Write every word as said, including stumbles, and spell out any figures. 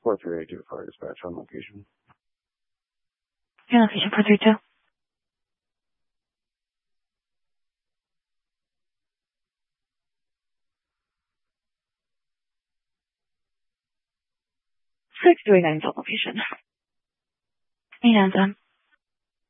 four three eight two fire dispatch on location. Your location four three two. six three nine location. And um